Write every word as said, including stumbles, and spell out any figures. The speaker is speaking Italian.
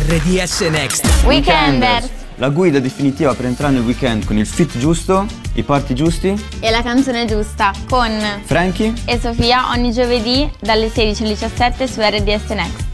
R D S Next. Weekenders. La guida definitiva per entrare nel weekend con il fit giusto, i party giusti E la canzone giusta con Frankie e Sofia ogni giovedì dalle sedici alle diciassette su R D S Next.